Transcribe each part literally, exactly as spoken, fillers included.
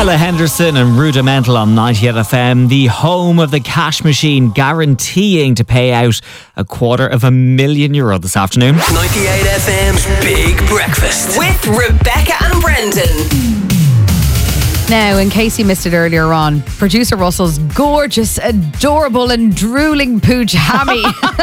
Ella Henderson and Rudimental on ninety-eight F M, the home of the cash machine, guaranteeing to pay out a quarter of a million euro this afternoon. ninety-eight F M's Big Breakfast with Rebecca and Brendan. Now, in case you missed it earlier on, producer Russell's gorgeous, adorable and drooling pooch Hammy.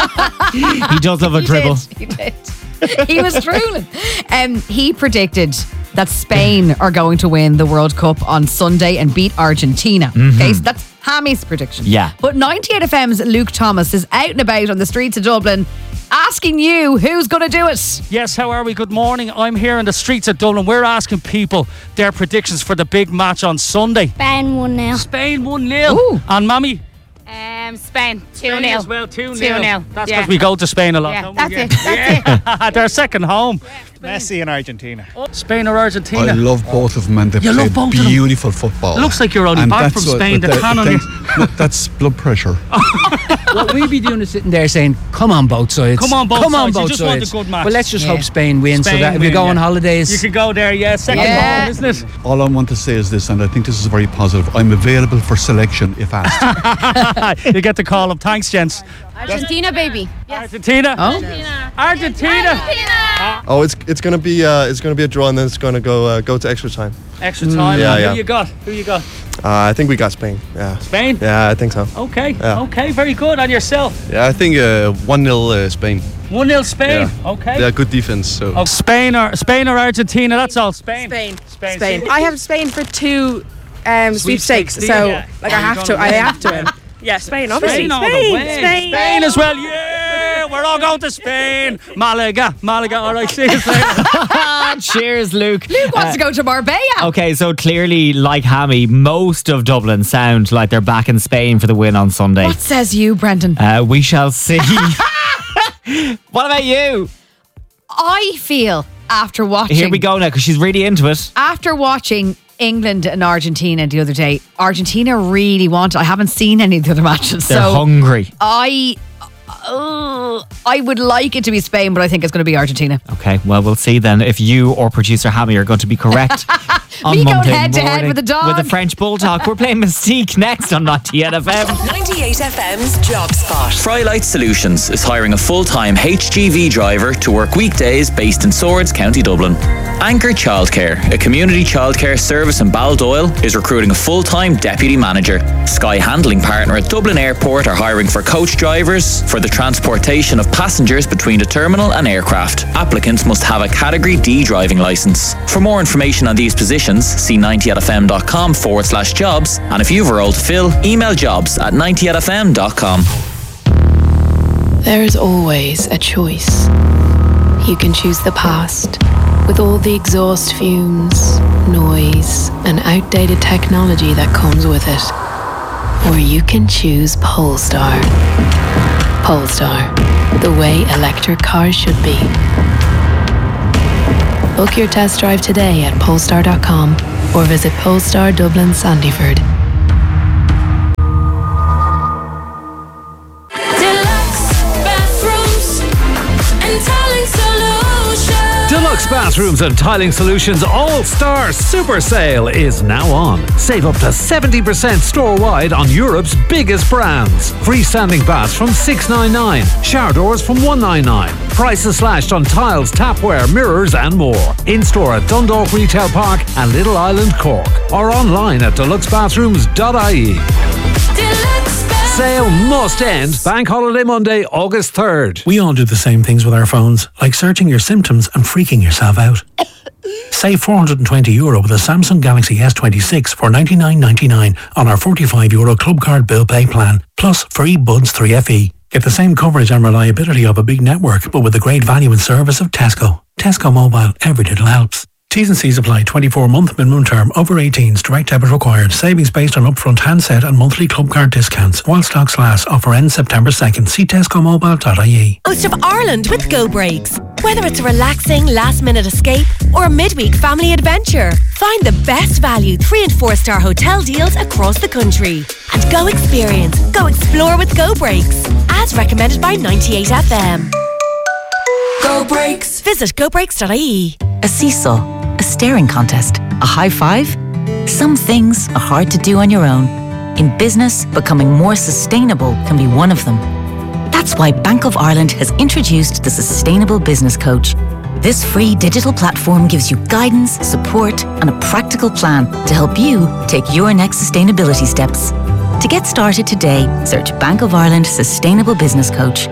He does love a he dribble. Did, he did. He was drooling. Um, he predicted that Spain are going to win the World Cup on Sunday and beat Argentina. Mm-hmm. Okay, so that's Hammy's prediction. Yeah. But ninety-eight F M's Luke Thomas is out and about on the streets of Dublin asking you who's going to do it. Yes, how are we? Good morning. I'm here in the streets of Dublin. We're asking people their predictions for the big match on Sunday. Spain one nil. Spain one nil. Ooh. And Mammy? Um, Spain two Spain nil. as well, two nil. two nil. That's because Yeah. we go to Spain a lot. Yeah, don't we? that's Yeah. it. That's yeah. They're second home. Messi and Argentina. Spain or Argentina? I love both of them and they You play love both of them? beautiful football. Looks like you're only And back that's from what- Spain. but The can on you. that- That's blood pressure. What we'd be doing is sitting there saying, come on both sides. Come on both come on sides. You both just sides. want a good match. But let's just Yeah. hope Spain wins Spain so that if we win, go on yeah. holidays. You could go there, yeah. Second Yeah. home, isn't it? All I want to say is this, and I think this is very positive. I'm available for selection if asked. You get the call up. Thanks, gents. Argentina, baby. Argentina. Oh. Argentina. Argentina. Oh, it's it's gonna be uh, it's gonna be a draw, and then it's gonna go uh, go to extra time. Extra time. Yeah, Who yeah. you got? Who you got? Uh, I think we got Spain. Yeah. Spain? Yeah, I think so. Okay. Yeah. Okay, very good. And yourself? Yeah, I think uh, one nil uh, Spain. one nil Spain. Yeah. Okay. They are good defense. So Oh, Spain or Spain or Argentina? That's all. Spain. Spain. Spain. Spain. See? I have Spain for two um, Sweepstakes, sweepstakes, do you? so Yeah. like Are I you have to. gonna I win? have to win. Yeah, Spain, obviously. Spain all the Spain, way. Spain. Spain as well. Yeah, we're all going to Spain. Malaga. Malaga. All right. See you later. Cheers, Luke. Luke wants Uh, to go to Marbella. Okay, so clearly, like Hammy, most of Dublin sound like they're back in Spain for the win on Sunday. What says you, Brendan? Uh, we shall see. What about you? I feel after watching... Here we go now, because she's really into it. After watching England and Argentina the other day, Argentina really want. I haven't seen any of the other matches, They're so hungry. I, uh, I would like it to be Spain, but I think it's going to be Argentina. Okay, well, we'll see then if you or producer Hammy are going to be correct. on Me going Monday head to head morning with the dog. With the French Bulldog. We're playing Mystique next on ninety-eight F M. ninety-eight F M's Job Spot. Frylight Solutions is hiring a full-time H G V driver to work weekdays based in Swords, County Dublin. Anchor Childcare, a community childcare service in Baldoyle, is recruiting a full-time deputy manager. Sky Handling Partner at Dublin Airport are hiring for coach drivers for the transportation of passengers between the terminal and aircraft. Applicants must have a Category D driving licence. For more information on these positions, see ninety eight f m dot com forward slash jobs, and if you've a role to fill, email jobs at ninety eight f m dot com. There is always a choice. You can choose the past, with all the exhaust fumes, noise, and outdated technology that comes with it. Or you can choose Polestar. Polestar, the way electric cars should be. Book your test drive today at polestar dot com or visit Polestar Dublin Sandyford. Deluxe Bathrooms and Tiling Solutions All-Star Super Sale is now on. Save up to seventy percent store-wide on Europe's biggest brands. Freestanding baths from six ninety-nine, shower doors from one ninety-nine. Prices slashed on tiles, tapware, mirrors and more. In-store at Dundalk Retail Park and Little Island, Cork. Or online at deluxe bathrooms dot I E. Sale must end Bank Holiday Monday, August third. We all do the same things with our phones, like searching your symptoms and freaking yourself out. Save four hundred twenty euro with a Samsung Galaxy S twenty-six for ninety-nine ninety-nine on our forty-five euro club card bill pay plan, plus free Buds three F E. Get the same coverage and reliability of a big network, but with the great value and service of Tesco. Tesco Mobile, every little helps. T's and C's apply. twenty-four month minimum term. Over eighteens. Direct debit required. Savings based on upfront handset and monthly club card discounts. While stocks last. Offer ends September second. See tesco mobile dot I E. Most of Ireland with Go Breaks. Whether it's a relaxing last-minute escape or a midweek family adventure, find the best value three and four star hotel deals across the country. And go experience, go explore with Go Breaks. As recommended by ninety-eight F M. Go Breaks. Visit go breaks dot I E. A seesaw, a staring contest, a high five. some things are hard to do on your own. In business, becoming more sustainable can be one of them. That's why Bank of Ireland has introduced the Sustainable Business Coach. This free digital platform gives you guidance, support, and a practical plan to help you take your next sustainability steps. To get started today, search Bank of Ireland Sustainable Business Coach.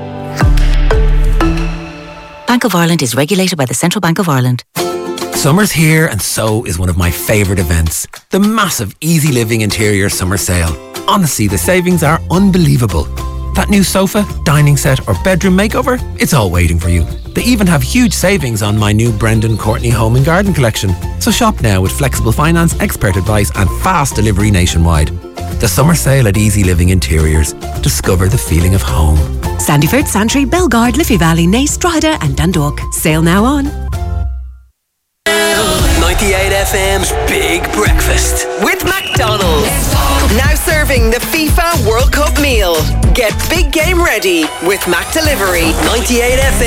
Bank of Ireland is regulated by the Central Bank of Ireland. Summer's here and so is one of my favourite events. The massive Easy Living Interior Summer Sale. Honestly, the savings are unbelievable. That new sofa, dining set or bedroom makeover, it's all waiting for you. They even have huge savings on my new Brendan Courtney Home and Garden collection. So shop now with flexible finance, expert advice and fast delivery nationwide. The summer sale at Easy Living Interiors. Discover the feeling of home. Sandyford, Santry, Belgard, Liffey Valley, Naas, Drogheda and Dundalk. Sale now on. ninety-eight F M's Big Breakfast With McDonald's. Now serving the FIFA World Cup meal. Get big game ready with Mac Delivery. ninety-eight F M